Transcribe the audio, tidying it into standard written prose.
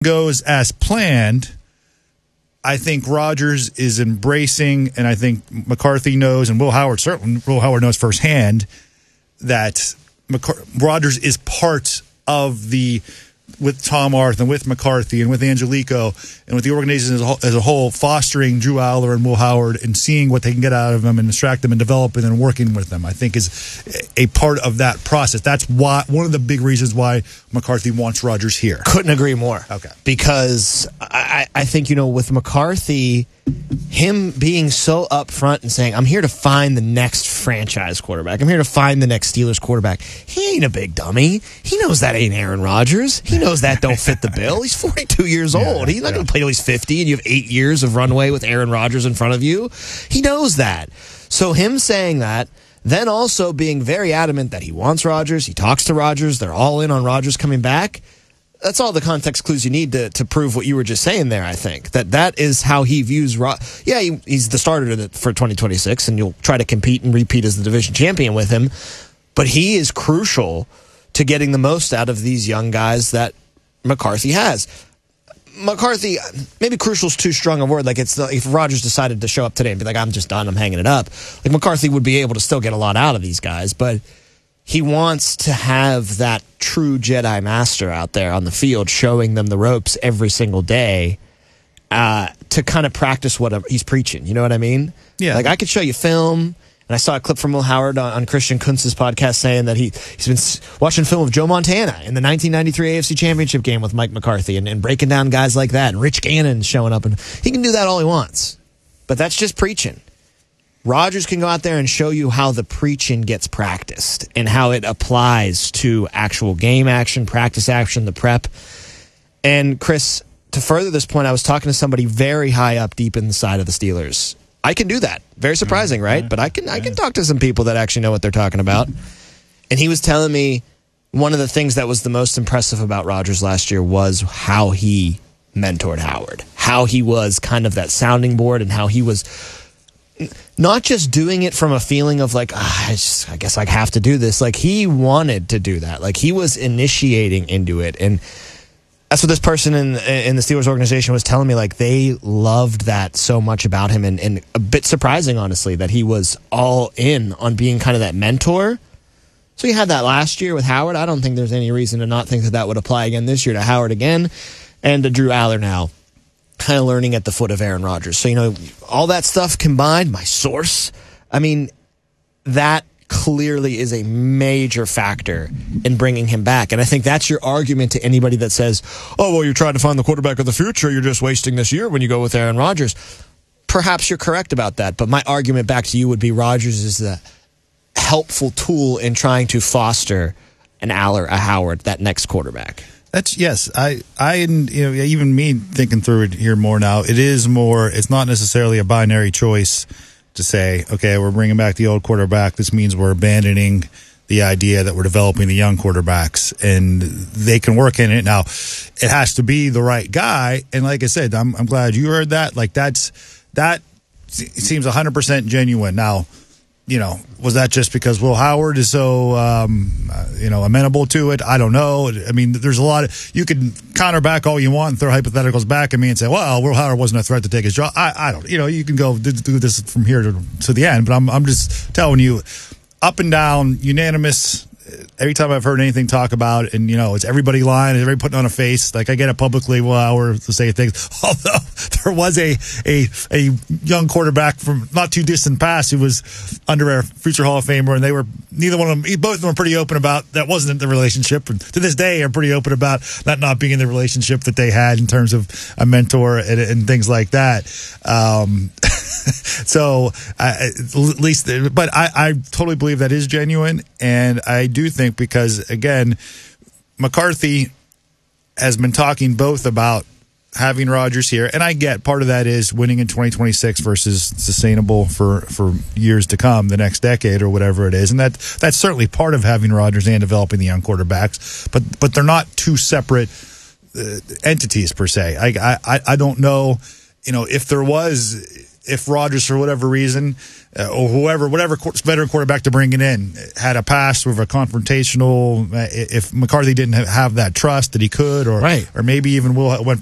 goes as planned, I think Rodgers is embracing, and I think McCarthy knows, and Will Howard knows firsthand that Rodgers is part of with Tom Arth and with McCarthy and with Angelico and with the organization as a whole, fostering Drew Aller and Will Howard and seeing what they can get out of them and extract them and developing and working with them, I think is a part of that process. That's why one of the big reasons why McCarthy wants Rodgers here. Couldn't agree more. Okay. Because I think, with McCarthy, him being so upfront and saying, I'm here to find the next franchise quarterback. I'm here to find the next Steelers quarterback. He ain't a big dummy. He knows that ain't Aaron Rodgers. He knows that don't fit the bill. He's 42 years old. He's not going to play till he's 50 and you have 8 years of runway with Aaron Rodgers in front of you. He knows that. So him saying that, then also being very adamant that he wants Rodgers, he talks to Rodgers, they're all in on Rodgers coming back. That's all the context clues you need to prove what you were just saying there, I think. That is how he views he's the starter for 2026, and you'll try to compete and repeat as the division champion with him. But he is crucial to getting the most out of these young guys that McCarthy has. McCarthy, maybe crucial is too strong a word. Like, if Rodgers decided to show up today and be like, I'm just done, I'm hanging it up. Like, McCarthy would be able to still get a lot out of these guys, but he wants to have that true Jedi Master out there on the field showing them the ropes every single day to kind of practice what he's preaching. You know what I mean? Yeah. Like, I could show you film, and I saw a clip from Will Howard on Christian Kuntz's podcast saying that he's been watching film of Joe Montana in the 1993 AFC Championship game with Mike McCarthy and breaking down guys like that, and Rich Gannon showing up. And he can do that all he wants, but that's just preaching. Rodgers can go out there and show you how the preaching gets practiced and how it applies to actual game action, practice action, the prep. And Chris, to further this point, I was talking to somebody very high up deep inside of the Steelers. I can do that. Very surprising, right? But I can talk to some people that actually know what they're talking about. And he was telling me one of the things that was the most impressive about Rodgers last year was how he mentored Howard, how he was kind of that sounding board, and how he was not just doing it from a feeling of like, I guess I have to do this. Like, he wanted to do that. Like, he was initiating into it. And that's what this person in the Steelers organization was telling me. Like, they loved that so much about him, and a bit surprising, honestly, that he was all in on being kind of that mentor. So he had that last year with Howard. I don't think there's any reason to not think that would apply again this year to Howard again, and to Drew Aller now, kind of learning at the foot of Aaron Rodgers. So, all that stuff combined, my source, I mean, that clearly is a major factor in bringing him back. And I think that's your argument to anybody that says, oh, well, you're trying to find the quarterback of the future. You're just wasting this year when you go with Aaron Rodgers. Perhaps you're correct about that. But my argument back to you would be Rodgers is the helpful tool in trying to foster an Aller, a Howard, that next quarterback. That's yes. Even me thinking through it here more now. It's not necessarily a binary choice to say, okay, we're bringing back the old quarterback. This means we're abandoning the idea that we're developing the young quarterbacks, and they can work in it. Now, it has to be the right guy. And like I said, I'm glad you heard that. Like, that seems 100% genuine. Now, was that just because Will Howard is so, amenable to it? I don't know. I mean, there's a lot of, you can counter back all you want and throw hypotheticals back at me and say, well, Will Howard wasn't a threat to take his job. I don't, you can go do this from here to the end, but I'm just telling you, up and down, unanimous. Every time I've heard anything talk about it, and it's everybody lying, everybody putting on a face. Like, I get it publicly, or to say things. Although there was a young quarterback from not too distant past who was under a future Hall of Famer, and they were both of them were pretty open about that wasn't the relationship. And to this day, are pretty open about that not being the relationship that they had in terms of a mentor and things like that. So at least, but I totally believe that is genuine, and I do think because, again, McCarthy has been talking both about having Rodgers here, and I get part of that is winning in 2026 versus sustainable for years to come, the next decade or whatever it is, and that's certainly part of having Rodgers and developing the young quarterbacks, but they're not two separate entities per se. I don't know, if there was if Rodgers, for whatever reason, or whatever veteran quarterback to bring it in, had a past with a confrontational, if McCarthy didn't have that trust that he could, or maybe even Will went